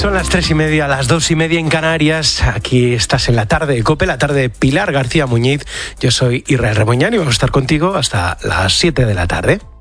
Son las 3:30, las 2:30 en Canarias. Aquí estás en la tarde de COPE, la tarde de Pilar García Muñiz. Yo soy Israel Remoñán y vamos a estar contigo hasta las 7 de la tarde.